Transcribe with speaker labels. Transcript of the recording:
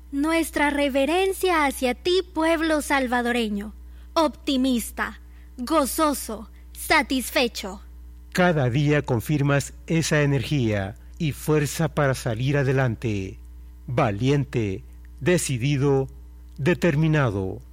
Speaker 1: Nuestra reverencia hacia ti, pueblo salvadoreño, optimista, gozoso, satisfecho.
Speaker 2: Cada día confirmas esa energía y fuerza para salir adelante. Valiente, decidido, determinado.